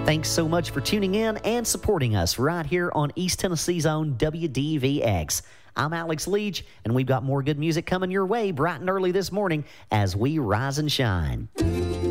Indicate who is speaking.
Speaker 1: Thanks so much for tuning in and supporting us right here on East Tennessee's own WDVX. I'm Alex Leach, and we've got more good music coming your way bright and early this morning as we rise and shine.